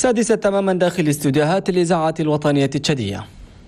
السادسة تماما داخل استوديوهات الإذاعة الوطنية التشادية.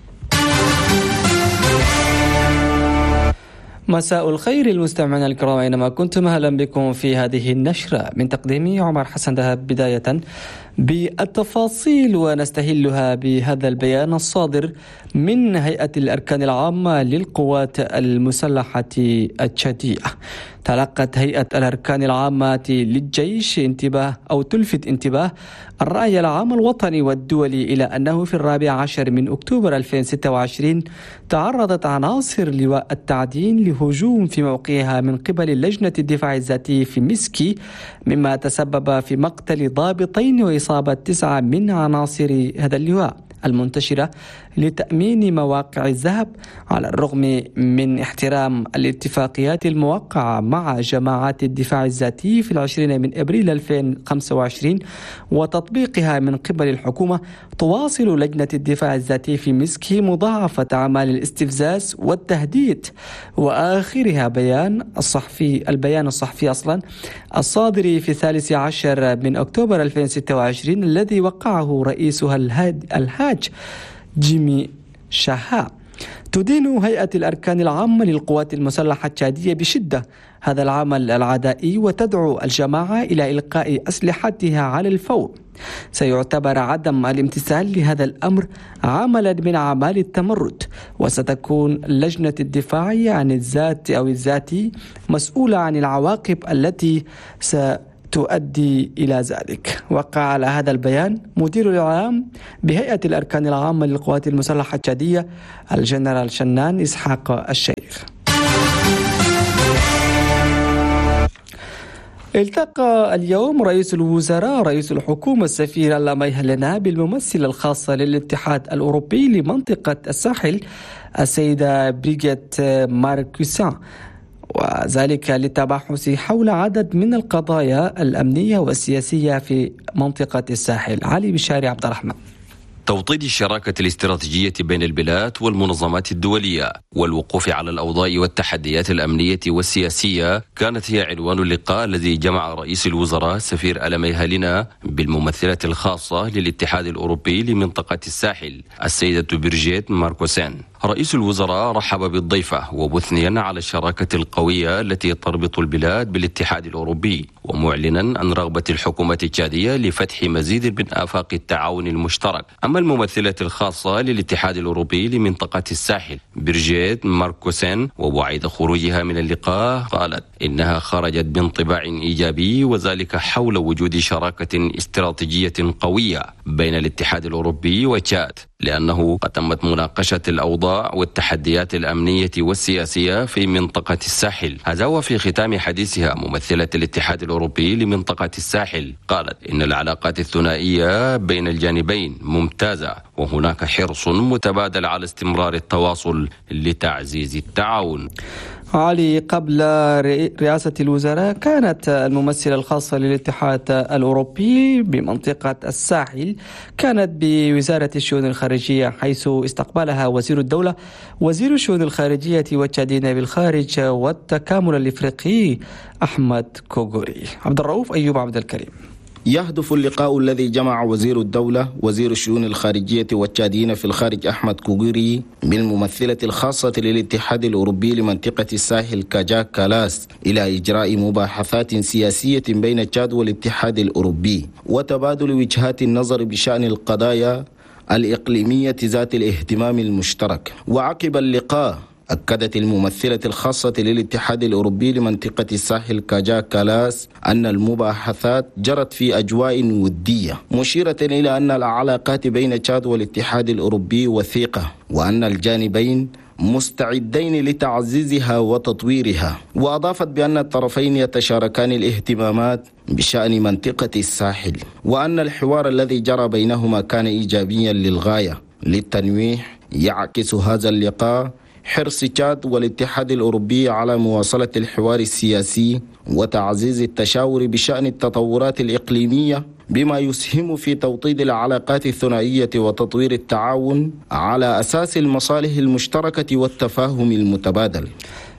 مساء الخير المستمعين الكرام أينما كنتم، أهلا بكم في هذه النشرة من تقديمي عمر حسن دهب. بداية بالتفاصيل ونستهلها بهذا البيان الصادر من هيئة الأركان العامة للقوات المسلحة التشادية. تلقت هيئة الأركان العامة للجيش تلفت انتباه الرأي العام الوطني والدولي إلى أنه في 14 من أكتوبر 2026 تعرضت عناصر لواء التعدين لهجوم في موقعها من قبل لجنة الدفاع الذاتي في مسكي، مما تسبب في مقتل ضابطين وإصابة 9 من عناصر هذا اللواء المنتشرة لتأمين مواقع الذهب، على الرغم من احترام الاتفاقيات الموقعة مع جماعات الدفاع الذاتي في 20 من أبريل 2025 وتطبيقها من قبل الحكومة. تواصل لجنة الدفاع الذاتي في مسكي مضاعفة أعمال الاستفزاز والتهديد، وآخرها البيان الصحفي الصادر في 13 من أكتوبر 2026 الذي وقعه رئيسها الهاج جيمي شاها. تدين هيئة الأركان العامة للقوات المسلحة التشادية بشدة هذا العمل العدائي وتدعو الجماعة إلى إلقاء أسلحتها على الفور. سيعتبر عدم الامتثال لهذا الأمر عملا من أعمال التمرد، وستكون لجنة الدفاع عن الذاتي مسؤولة عن العواقب التي تؤدي إلى ذلك. وقع على هذا البيان مدير الإعلام بهيئة الأركان العامة للقوات المسلحة التشادية الجنرال شنان إسحاق الشيخ. التقى اليوم رئيس الوزراء رئيس الحكومة السفير اللامي هلنا بالممثلة الخاصة للاتحاد الأوروبي لمنطقة الساحل السيدة بريغيت ماركوسان، وذلك للتباحث حول عدد من القضايا الأمنية والسياسية في منطقة الساحل. علي بشاري عبد الرحمن. توطيد الشراكة الاستراتيجية بين البلاد والمنظمات الدولية والوقوف على الأوضاع والتحديات الأمنية والسياسية كانت هي عنوان اللقاء الذي جمع رئيس الوزراء السفير اللامي هلنا بالممثلة الخاصة للاتحاد الأوروبي لمنطقة الساحل السيدة بريغيت ماركوسان. رئيس الوزراء رحب بالضيفة ومثنيا على الشراكة القوية التي تربط البلاد بالاتحاد الأوروبي، ومعلنا عن رغبة الحكومة التشادية لفتح مزيد من آفاق التعاون المشترك. أما الممثلة الخاصة للاتحاد الأوروبي لمنطقة الساحل بريغيت ماركوسان، وبعد خروجها من اللقاء قالت إنها خرجت بانطباع إيجابي، وذلك حول وجود شراكة استراتيجية قوية بين الاتحاد الأوروبي وتشاد، لأنه قد تمت مناقشة الأوضاع والتحديات الأمنية والسياسية في منطقة الساحل. هذا وفي ختام حديثها ممثلة الاتحاد الأوروبي لمنطقة الساحل قالت إن العلاقات الثنائية بين الجانبين ممتازة، وهناك حرص متبادل على استمرار التواصل لتعزيز التعاون. علي، قبل رئاسة الوزراء كانت الممثلة الخاصة للاتحاد الأوروبي بمنطقة الساحل كانت بوزارة الشؤون الخارجية، حيث استقبلها وزير الدولة وزير الشؤون الخارجية والتشادين بالخارج والتكامل الإفريقي أحمد كوغوري. عبد الرؤوف أيوب عبد الكريم. يهدف اللقاء الذي جمع وزير الدولة وزير الشؤون الخارجية والتشادين في الخارج أحمد كوغوري بالممثلة الخاصة للاتحاد الأوروبي لمنطقة الساحل كاجا كالاس إلى إجراء مباحثات سياسية بين تشاد والاتحاد الأوروبي وتبادل وجهات النظر بشأن القضايا الإقليمية ذات الاهتمام المشترك. وعقب اللقاء أكدت الممثلة الخاصة للاتحاد الأوروبي لمنطقة الساحل كاجا كالاس أن المباحثات جرت في أجواء ودية، مشيرة إلى أن العلاقات بين تشاد والاتحاد الأوروبي وثيقة، وأن الجانبين مستعدين لتعزيزها وتطويرها. وأضافت بأن الطرفين يتشاركان الاهتمامات بشأن منطقة الساحل، وأن الحوار الذي جرى بينهما كان إيجابيا للغاية. للتنويه، يعكس هذا اللقاء حرص تشاد والاتحاد الأوروبي على مواصلة الحوار السياسي وتعزيز التشاور بشأن التطورات الإقليمية، بما يسهم في توطيد العلاقات الثنائية وتطوير التعاون على أساس المصالح المشتركة والتفاهم المتبادل.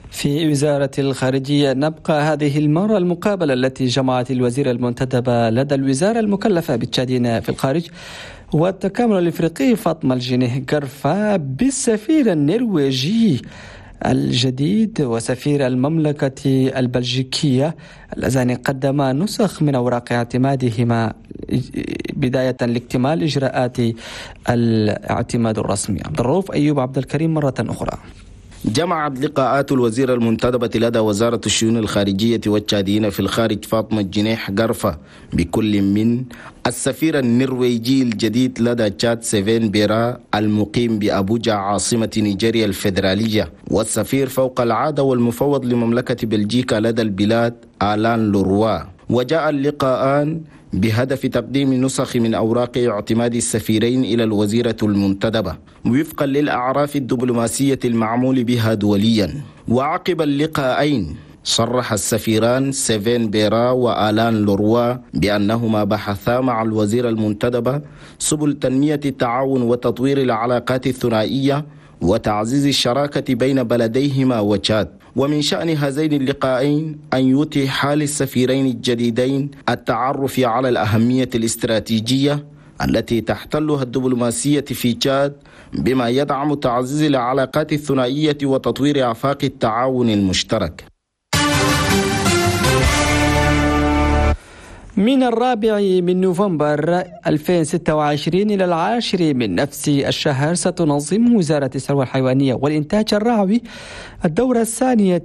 في وزارة الخارجية نبقى هذه المرة المقابلة التي جمعت الوزير المنتدبة لدى الوزارة المكلفة بالتشادين في الخارج والتكامل الإفريقي فاطمة الجنيه قرفة بالسفير النرويجي الجديد وسفير المملكة البلجيكية اللذان قدما نسخ من أوراق اعتمادهما بداية لاكتمال إجراءات الاعتماد الرسمي. عبد الرؤوف أيوب عبد الكريم مرة أخرى. جمعت لقاءات الوزير المنتدبة لدى وزارة الشؤون الخارجية والتشاديين في الخارج فاطمة الجنيه قرفة بكل من السفير النرويجي الجديد لدى تشاد سيفين بيرا المقيم بأبوجا عاصمة نيجيريا الفيدرالية، والسفير فوق العادة والمفوض لمملكة بلجيكا لدى البلاد آلان لوروا. وجاء اللقاءان بهدف تقديم نسخ من أوراق اعتماد السفيرين إلى الوزيرة المنتدبة وفقا للأعراف الدبلوماسية المعمول بها دوليا. وعقب اللقاءين صرح السفيران سيفين بيرا وآلان لوروا بأنهما بحثا مع الوزير المنتدبة سبل تنمية التعاون وتطوير العلاقات الثنائية وتعزيز الشراكة بين بلديهما وتشاد. ومن شأن هذين اللقاءين أن يتيح للسفيرين الجديدين التعرف على الأهمية الاستراتيجية التي تحتلها الدبلوماسية في تشاد بما يدعم تعزيز العلاقات الثنائية وتطوير آفاق التعاون المشترك. من 4 نوفمبر 2026 إلى 10 من نفس الشهر ستنظم وزارة الثروة الحيوانية والإنتاج الرعوي الدورة الثانية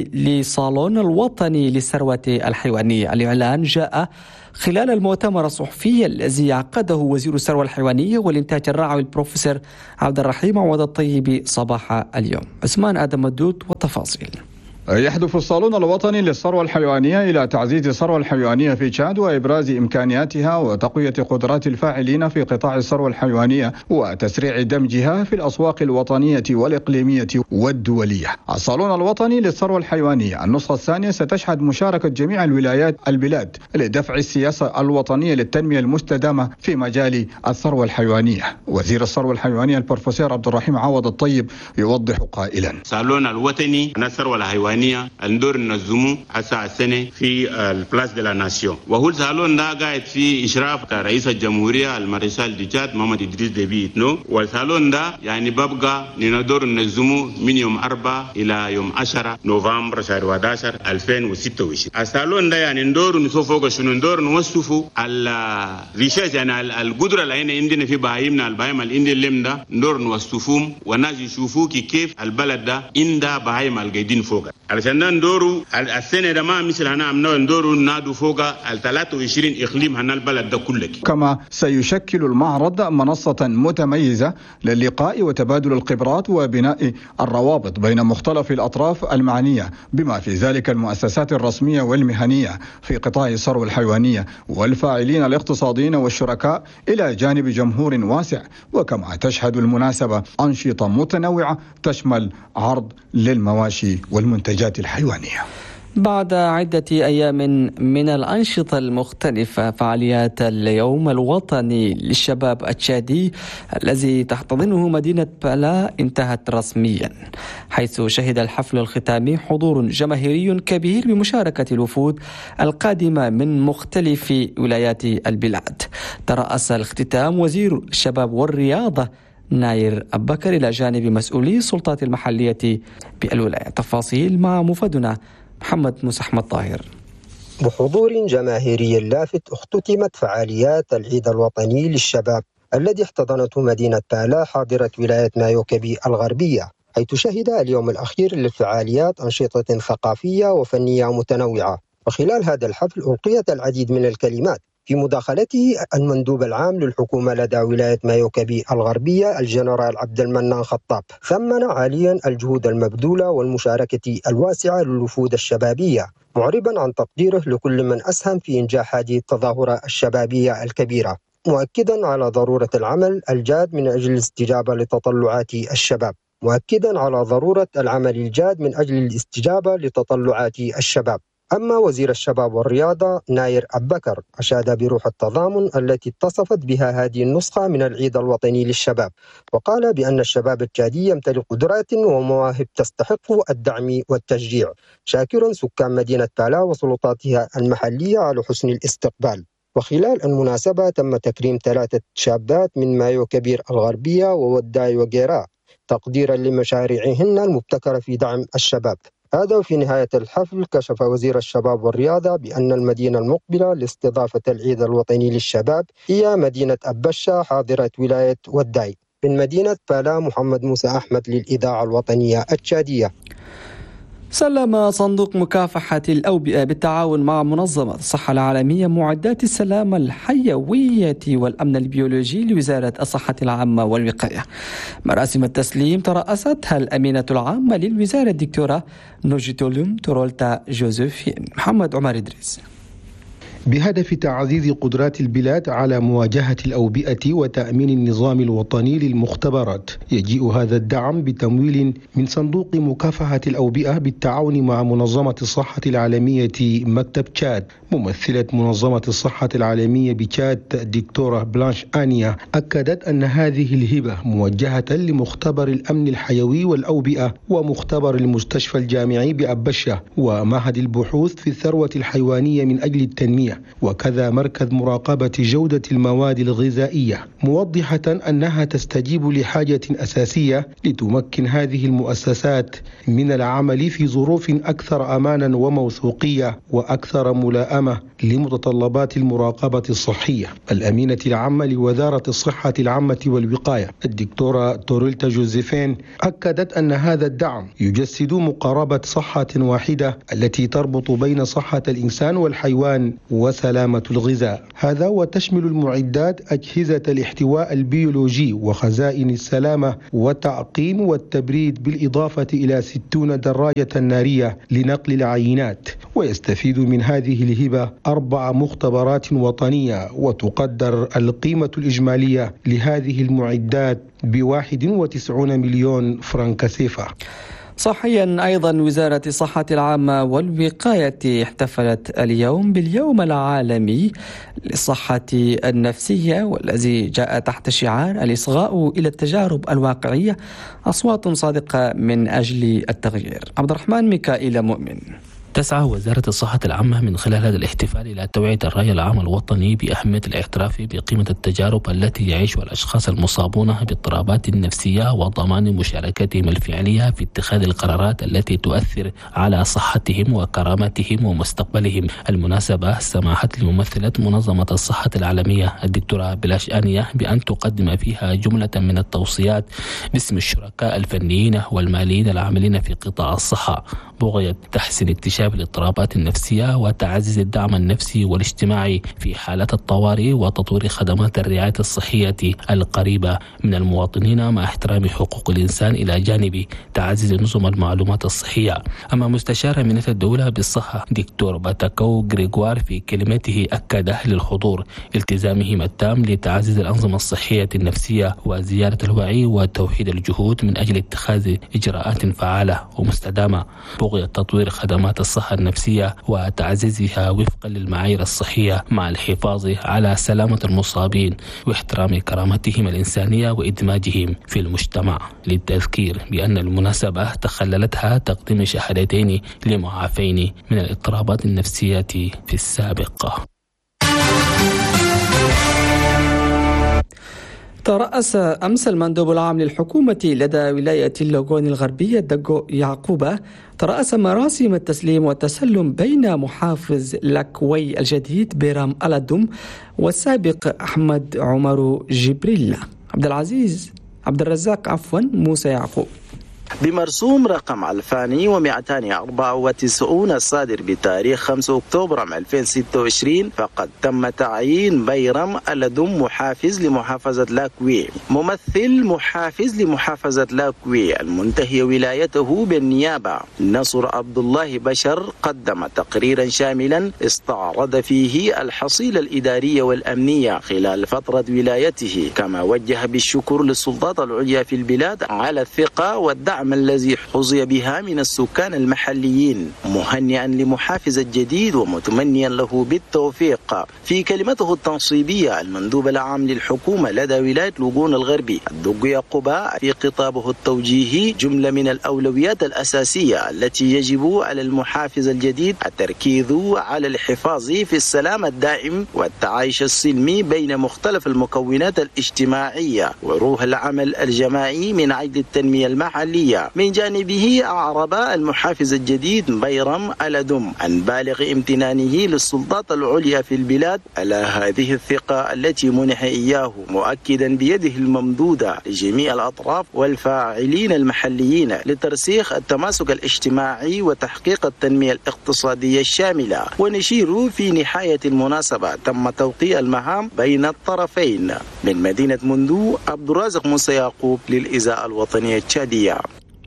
لصالون الوطني للثروة الحيوانية. الإعلان جاء خلال المؤتمر الصحفي الذي عقده وزير الثروة الحيوانية والإنتاج الرعوي البروفيسور عبد الرحيم عوض الطيب صباح اليوم. عثمان آدم مدود والتفاصيل. يهدف الصالون الوطني للثروة الحيوانية إلى تعزيز الثروة الحيوانية في تشاد وإبراز إمكانياتها وتقوية قدرات الفاعلين في قطاع الثروة الحيوانية وتسريع دمجها في الأسواق الوطنية والإقليمية والدولية. الصالون الوطني للثروة الحيوانية النسخة الثانية ستشهد مشاركة جميع البلاد لدفع السياسة الوطنية للتنمية المستدامة في مجال الثروة الحيوانية. وزير الثروة الحيوانية البروفيسور عبد الرحيم عوض الطيب يوضح قائلا: الصالون الوطني للثروة الحيوانية الدور نظمه هسه السنة في البلاس دي لا ناسيون، وهو الصالون ده قاعد في إشراف رئيس الجمهورية المارشال دي تشاد محمد إدريس ديبي إتنو. والصالون ده يعني ببقى ندور نظمه من يوم 4 إلى يوم 10 نوفمبر شهر 11 2026. الصالون ده يعني ندور نشوفه شنو ندور نوصفه الريشيش يعني القدرة اللي عندنا في بهايمنا البهايم اللي عندنا اللم ده ندور نوصفهم والناس يشوفوا كيف البلد ده عنده بهايم القاعدين فوق. علشان ندوروا السنة ده ما مثل هنا عمنا ندوروا نادو فوق ال 23 إقليم هنا البلد ده كله. كما سيشكل المعرض منصة متميزة للقاء وتبادل الخبرات وبناء الروابط بين مختلف الأطراف المعنية بما في ذلك المؤسسات الرسمية والمهنية في قطاع الثروة الحيوانية والفاعلين الاقتصاديين والشركاء إلى جانب جمهور واسع. وكما تشهد المناسبة أنشطة متنوعة تشمل عرض للمواشي والمنتجات الحيوانية. بعد عدة أيام من الأنشطة المختلفة، فعاليات اليوم الوطني للشباب التشادي الذي تحتضنه مدينة بالا انتهت رسميا، حيث شهد الحفل الختامي حضور جماهيري كبير بمشاركة الوفود القادمة من مختلف ولايات البلاد. ترأس الاختتام وزير الشباب والرياضة ناير أبكر إلى جانب مسؤولي السلطات المحلية بالولاية. تفاصيل مع مفادنا محمد موسى أحمد طاهر. بحضور جماهيري لافت اختتمت فعاليات العيد الوطني للشباب الذي احتضنته مدينة بالا حاضرة ولاية مايوكبي الغربية، حيث شهد اليوم الأخير للفعاليات أنشطة ثقافية وفنية متنوعة. وخلال هذا الحفل ألقيت العديد من الكلمات. في مداخلته المندوب العام للحكومة لدى ولاية مايوكبي الغربية الجنرال عبد المنان خطاب ثمن عاليا الجهود المبذولة والمشاركة الواسعة للوفود الشبابية، معربا عن تقديره لكل من أسهم في إنجاح هذه التظاهرة الشبابية الكبيرة، مؤكدا على ضرورة العمل الجاد من أجل الاستجابة لتطلعات الشباب، مؤكدا على ضرورة العمل الجاد من أجل الاستجابة لتطلعات الشباب. أما وزير الشباب والرياضة ناير أبكر أشاد بروح التضامن التي اتصفت بها هذه النسخة من العيد الوطني للشباب، وقال بأن الشباب التشادي يمتلك قدرات ومواهب تستحق الدعم والتشجيع، شاكرا سكان مدينة بالا وسلطاتها المحلية على حسن الاستقبال. وخلال المناسبة تم تكريم 3 شابات من مايو كبير الغربية ووداي وغيرا تقديرا لمشاريعهن المبتكرة في دعم الشباب. هذا وفي نهاية الحفل كشف وزير الشباب والرياضة بأن المدينة المقبلة لاستضافة العيد الوطني للشباب هي مدينة أبشة حاضرة ولاية وداي. من مدينة بالا محمد موسى أحمد للإذاعة الوطنية التشادية. سلم صندوق مكافحة الأوبئة بالتعاون مع منظمة الصحة العالمية معدات السلامة الحيوية والأمن البيولوجي لوزارة الصحة العامة والوقاية. مراسم التسليم ترأستها الأمينة العامة للوزارة الدكتورة نوجيتولوم تورولتا جوزيفين. محمد عمر إدريس. بهدف تعزيز قدرات البلاد على مواجهة الأوبئة وتأمين النظام الوطني للمختبرات، يجيء هذا الدعم بتمويل من صندوق مكافحة الأوبئة بالتعاون مع منظمة الصحة العالمية مكتب تشاد. ممثلة منظمة الصحة العالمية بتشاد دكتورة بلانش آنيا أكدت أن هذه الهبة موجهة لمختبر الأمن الحيوي والأوبئة ومختبر المستشفى الجامعي بأبشة ومعهد البحوث في الثروة الحيوانية من أجل التنمية، وكذا مركز مراقبة جودة المواد الغذائية، موضحة أنها تستجيب لحاجة أساسية لتمكن هذه المؤسسات من العمل في ظروف أكثر أمانا وموثوقية وأكثر ملائمة لمتطلبات المراقبة الصحية. الأمينة العامة لوزارة الصحة العامة والوقاية الدكتورة تورولتا جوزيفين أكدت أن هذا الدعم يجسد مقاربة صحة واحدة التي تربط بين صحة الإنسان والحيوان وسلامة الغذاء. هذا وتشمل المعدات أجهزة الاحتواء البيولوجي وخزائن السلامة والتعقيم والتبريد، بالإضافة إلى 60 دراجة نارية لنقل العينات. ويستفيد من هذه الهبة 4 مختبرات وطنية، وتقدر القيمة الإجمالية لهذه المعدات ب91 مليون فرنك سيفا. صحيا أيضا وزارة الصحة العامة والوقاية احتفلت اليوم باليوم العالمي للصحة النفسية، والذي جاء تحت شعار الإصغاء إلى التجارب الواقعية، أصوات صادقة من أجل التغيير. عبد الرحمن ميكائيل مؤمن. تسعى وزارة الصحة العامة من خلال هذا الاحتفال إلى توعية الرأي العام الوطني بأهمية الاعتراف بقيمة التجارب التي يعيشها الأشخاص المصابون باضطرابات نفسية وضمان مشاركتهم الفعلية في اتخاذ القرارات التي تؤثر على صحتهم وكرامتهم ومستقبلهم. المناسبة سمحت لممثلة منظمة الصحة العالمية الدكتورة بلاش آنيا بأن تقدم فيها جملة من التوصيات باسم الشركاء الفنيين والماليين العاملين في قطاع الصحة، بغية تحسين اكتشاف الاضطرابات النفسية وتعزيز الدعم النفسي والاجتماعي في حالات الطوارئ وتطوير خدمات الرعاية الصحية القريبة من المواطنين مع احترام حقوق الإنسان إلى جانب تعزيز نظم المعلومات الصحية. أما مستشار أمينة الدولة بالصحة دكتور باتاكو غريغوار في كلمته أكد أهل الحضور التزامهم التام لتعزيز الأنظمة الصحية النفسية وزيادة الوعي وتوحيد الجهود من أجل اتخاذ إجراءات فعالة ومستدامة بغية تطوير خدمات الصحة النفسية وتعزيزها وفقا للمعايير الصحية مع الحفاظ على سلامة المصابين واحترام كرامتهم الإنسانية وإدماجهم في المجتمع. للتذكير بأن المناسبة تخللتها تقديم شهادتين لمعافين من الاضطرابات النفسية في السابق. ترأس أمس المندوب العام للحكومة لدى ولاية اللوغون الغربية دقو يعقوبة ترأس مراسم التسليم والتسلم بين محافظ لاكوي الجديد بيرام ألادوم والسابق أحمد عمر جبريل عبد الرزاق موسى يعقوب. بمرسوم رقم 2294 الصادر بتاريخ 5 أكتوبر عام 2026، فقد تم تعيين بيرام ألادوم محافظ لمحافظة لاكوي. ممثل محافظ لمحافظة لاكوي المنتهي ولايته بالنيابة نصر عبد الله بشر قدم تقريرا شاملا استعرض فيه الحصيلة الإدارية والأمنية خلال فترة ولايته، كما وجه بالشكر للسلطات العليا في البلاد على الثقة والدعم الدعم الذي حظي بها من السكان المحليين، مهنئا لمحافظ الجديد ومتمنيا له بالتوفيق. في كلمته التنصيبية المندوب العام للحكومة لدى ولاية لوغون الغربي الدق يعقوبة في خطابه التوجيهي جملة من الأولويات الأساسية التي يجب على المحافظ الجديد التركيز على الحفاظ في السلام الدائم والتعايش السلمي بين مختلف المكونات الاجتماعية وروح العمل الجماعي من أجل التنمية المحلية. من جانبه أعرب المحافظ الجديد بيرم الأدم عن بالغ امتنانه للسلطات العليا في البلاد على هذه الثقة التي منح إياه، مؤكدا بيده الممدودة لجميع الأطراف والفاعلين المحليين لترسيخ التماسك الاجتماعي وتحقيق التنمية الاقتصادية الشاملة. ونشير في نهاية المناسبة تم توقيع المهام بين الطرفين. من مدينة مندو، عبد الرازق موسى يعقوب للإذاعة الوطنية التشادية.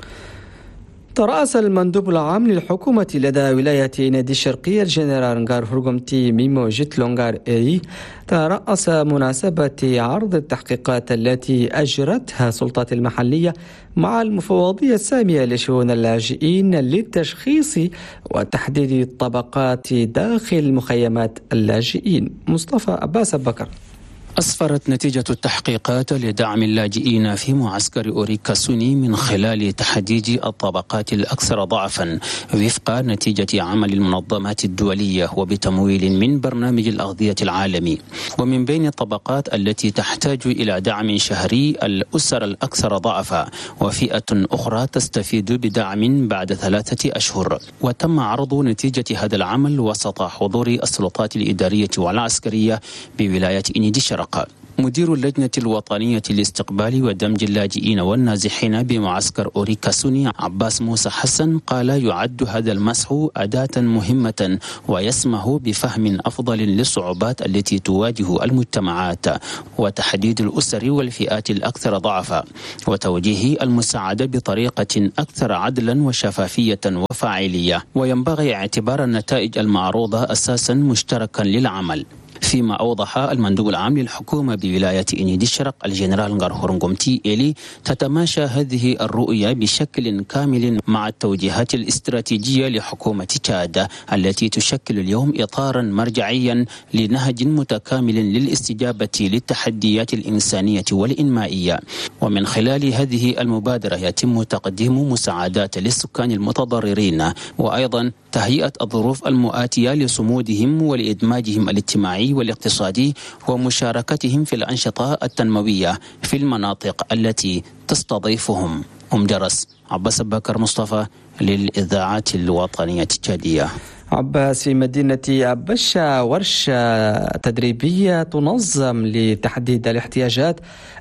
ترأس المندوب العام للحكومة لدى ولاية نادي الشرقية الجنرال نغار هرغمتي ميمو جيتلونغار إي ترأس مناسبة عرض التحقيقات التي أجرتها السلطات المحلية مع المفوضية السامية لشؤون اللاجئين للتشخيص وتحديد الطبقات داخل مخيمات اللاجئين. مصطفى عباس بكر. أسفرت نتيجة التحقيقات لدعم اللاجئين في معسكر أوريكاسوني من خلال تحديد الطبقات الأكثر ضعفا وفق نتيجة عمل المنظمات الدولية وبتمويل من برنامج الأغذية العالمي. ومن بين الطبقات التي تحتاج إلى دعم شهري الأسر الأكثر ضعفا، وفئة أخرى تستفيد بدعم بعد 3 أشهر. وتم عرض نتيجة هذا العمل وسط حضور السلطات الإدارية والعسكرية بولاية إنيدي الشرق. مدير اللجنة الوطنية لاستقبال ودمج اللاجئين والنازحين بمعسكر أوريكاسوني عباس موسى حسن قال يعد هذا المسح أداة مهمة ويسمح بفهم أفضل للصعوبات التي تواجه المجتمعات وتحديد الأسر والفئات الأكثر ضعفا وتوجيه المساعدة بطريقة أكثر عدلا وشفافية وفاعلية. وينبغي اعتبار النتائج المعروضة أساسا مشتركا للعمل. فيما أوضح المندوب العام للحكومة بولاية إنيدي الشرق الجنرال نغار هرغمتي إلي تتماشى هذه الرؤية بشكل كامل مع التوجيهات الاستراتيجية لحكومة تشاد التي تشكل اليوم إطارا مرجعيا لنهج متكامل للاستجابة للتحديات الإنسانية والإنمائية. ومن خلال هذه المبادرة يتم تقديم مساعدات للسكان المتضررين وأيضا تهيئة الظروف المؤاتية لصمودهم ولإدماجهم الاجتماعي والاقتصادي ومشاركتهم في الأنشطة التنموية في المناطق التي تستضيفهم. درس عباس بكر مصطفى للإذاعات الوطنية التشادية. عباس. في مدينة أبشة ورشة تدريبية تنظم لتحديد الاحتياجات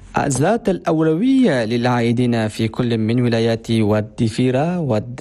ذات الأولوية للعائدين في كل من ولايات وادي فيرا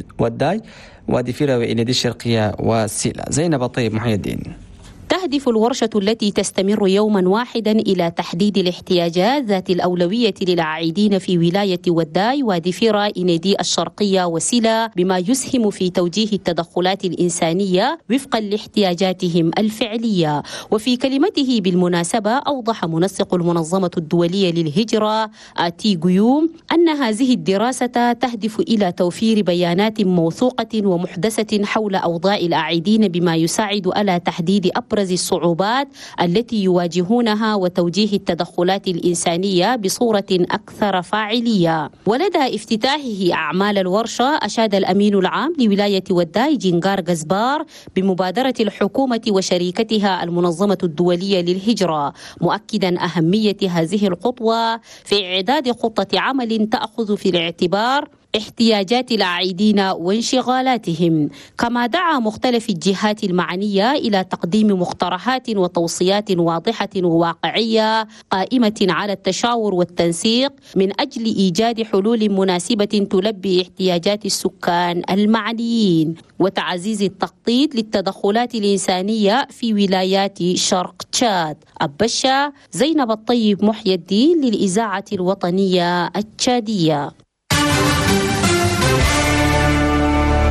وادي فيرا وإنيدي الشرقية وسيلا. زينب طيب محي الدين. تهدف الورشة التي تستمر يوما واحدا إلى تحديد الاحتياجات ذات الأولوية للعائدين في ولاية وداي وادي فيرا إنيدي الشرقية وسيلا بما يسهم في توجيه التدخلات الإنسانية وفقا لاحتياجاتهم الفعلية. وفي كلمته بالمناسبة أوضح منسق المنظمة الدولية للهجرة آتي غيوم أن هذه الدراسة تهدف إلى توفير بيانات موثوقة ومحدثة حول أوضاع العائدين بما يساعد على تحديد أبرز الصعوبات التي يواجهونها وتوجيه التدخلات الإنسانية بصورة أكثر فاعلية. ولدى افتتاحه أعمال الورشة أشاد الأمين العام لولاية وداي جينغار غزبار بمبادرة الحكومة وشريكتها المنظمة الدولية للهجرة، مؤكدا أهمية هذه الخطوة في إعداد خطة عمل تأخذ في الاعتبار احتياجات العائدين وانشغالاتهم. كما دعا مختلف الجهات المعنية إلى تقديم مقترحات وتوصيات واضحة وواقعية قائمة على التشاور والتنسيق من أجل إيجاد حلول مناسبة تلبي احتياجات السكان المعنيين وتعزيز التخطيط للتدخلات الإنسانية في ولايات شرق تشاد. أبشة زينب الطيب محي الدين للإذاعة الوطنية التشادية.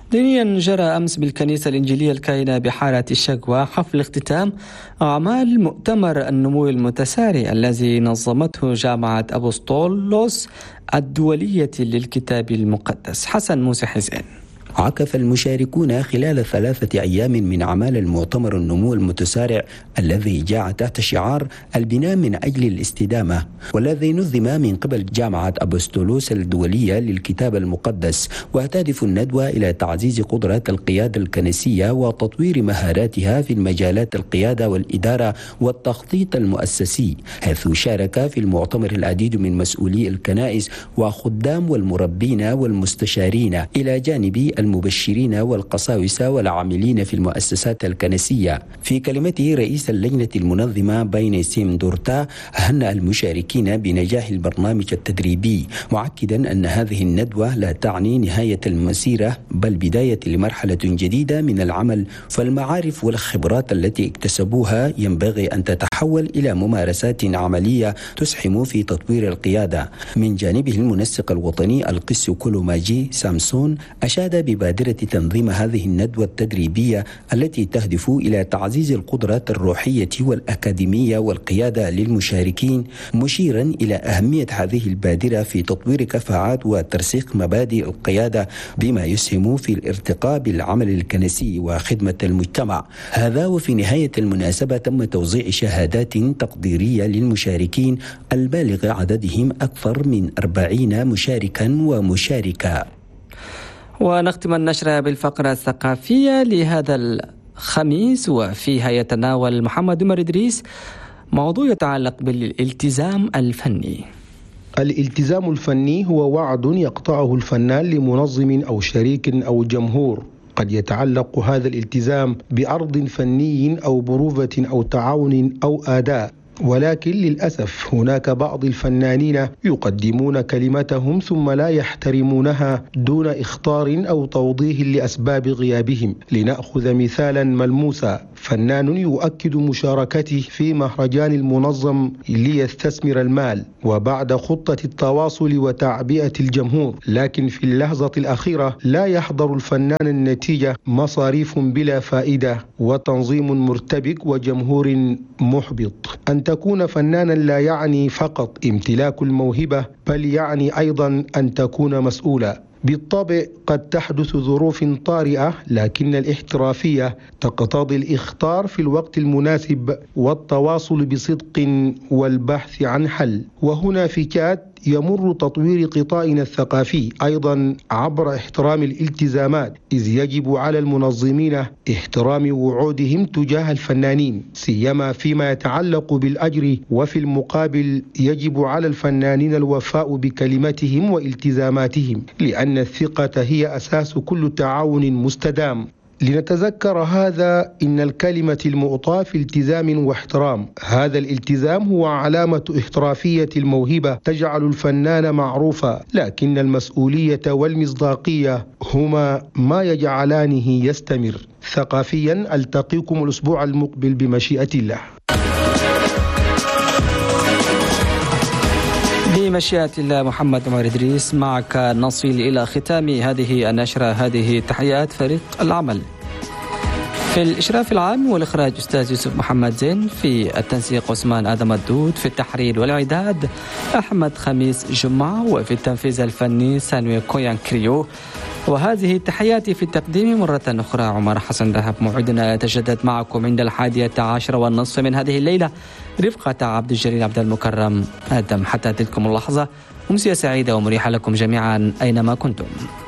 دينيا جرى أمس بالكنيسة الإنجيلية الكائنة بحارة الشقوى حفل اختتام أعمال مؤتمر النمو المتسارع الذي نظمته جامعة أبوسطولوس الدولية للكتاب المقدس. حسن موسى حسين. عكف المشاركون خلال 3 أيام من أعمال المؤتمر النمو المتسارع الذي جاء تحت شعار البناء من أجل الاستدامة، والذي نظم من قبل جامعة أبوسطولوس الدولية للكتاب المقدس، وتهدف الندوة إلى تعزيز قدرات القيادة الكنسية وتطوير مهاراتها في المجالات القيادة والإدارة والتخطيط المؤسسي، حيث شارك في المؤتمر العديد من مسؤولي الكنائس وخدام والمربين والمستشارين إلى جانب المبشرين والقساوسة والعاملين في المؤسسات الكنسية. في كلمته رئيس اللجنة المنظمة بين سيم دورتا هنأ المشاركين بنجاح البرنامج التدريبي، مؤكدا أن هذه الندوة لا تعني نهاية المسيرة بل بداية لمرحلة جديدة من العمل، فالمعارف والخبرات التي اكتسبوها ينبغي أن تتحول إلى ممارسات عملية تسهم في تطوير القيادة. من جانبه المنسق الوطني القس كولوماجي سامسون أشاد ببادرة تنظيم هذه الندوة التدريبية التي تهدف إلى تعزيز القدرات الروحية والأكاديمية والقيادة للمشاركين، مشيرا إلى أهمية هذه البادرة في تطوير كفاءات وترسيخ مبادئ القيادة بما يسهم في الارتقاء بالعمل الكنسي وخدمة المجتمع. هذا وفي نهاية المناسبة تم توزيع شهادات تقديرية للمشاركين البالغ عددهم أكثر من 40 مشاركا ومشاركة. ونختم النشرة بالفقرة الثقافية لهذا الخميس، وفيها يتناول محمد عمر إدريس موضوع يتعلق بالالتزام الفني. الالتزام الفني هو وعد يقطعه الفنان لمنظم أو شريك أو جمهور. قد يتعلق هذا الالتزام بعرض فني أو بروفة أو تعاون أو أداء، ولكن للأسف هناك بعض الفنانين يقدمون كلمتهم ثم لا يحترمونها دون إخطار أو توضيح لأسباب غيابهم. لنأخذ مثالا ملموسا، فنان يؤكد مشاركته في مهرجان المنظم ليستثمر المال وبعد خطة التواصل وتعبئة الجمهور، لكن في اللحظة الأخيرة لا يحضر الفنان النتيجة، مصاريف بلا فائدة وتنظيم مرتبك وجمهور محبط. أن تكون فنانا لا يعني فقط امتلاك الموهبة، بل يعني أيضا أن تكون مسؤولا. بالطبع قد تحدث ظروف طارئة، لكن الاحترافية تقتضي الإخطار في الوقت المناسب والتواصل بصدق والبحث عن حل. وهنا في كاد يمر تطوير قطاعنا الثقافي أيضا عبر احترام الالتزامات، إذ يجب على المنظمين احترام وعودهم تجاه الفنانين، سيما فيما يتعلق بالأجر، وفي المقابل يجب على الفنانين الوفاء بكلمتهم والتزاماتهم، لأن الثقة هي أساس كل تعاون مستدام. لنتذكر هذا، إن الكلمة المعطاة في التزام واحترام. هذا الالتزام هو علامة احترافية الموهبة تجعل الفنان معروفا، لكن المسؤولية والمصداقية هما ما يجعلانه يستمر. ثقافيا ألتقيكم الأسبوع المقبل بمشيئة الله. بمشيئة الله. محمد عمر إدريس معك. نصل إلى ختام هذه النشرة. هذه تحيات فريق العمل. في الإشراف العام والإخراج أستاذ يوسف محمد زين، في التنسيق عثمان آدم الدود، في التحرير والإعداد أحمد خميس جمعة، وفي التنفيذ الفني سانوي كويان كريو. وهذه تحياتي في التقديم مرة أخرى عمر حسن ذهب. موعدنا يتجدد معكم عند 11:30 من هذه الليلة رفقة عبد الجليل عبد المكرم آدم. حتى تلكم اللحظة أمسية سعيدة ومريحة لكم جميعا أينما كنتم.